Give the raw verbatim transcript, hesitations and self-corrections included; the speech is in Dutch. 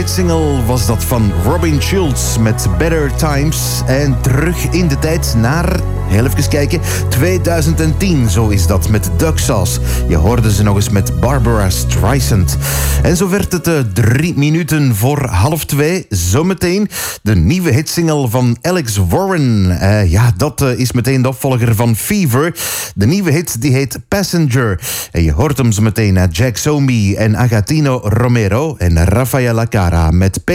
hitsingle was dat van Robin Schulz met Better Times. En terug in de tijd naar, heel even kijken, tweeduizend tien. Zo is dat met Duck Sauce. Je hoorde ze nog eens met Barbara Streisand. En zo werd het uh, drie minuten voor half twee. Zometeen de nieuwe hitsingle van Alex Warren. Uh, ja, dat uh, is meteen de opvolger van Fever. De nieuwe hit die heet Passenger. En je hoort hem zo meteen naar Jack Zombie en Agatino Romero en Rafaela Cara met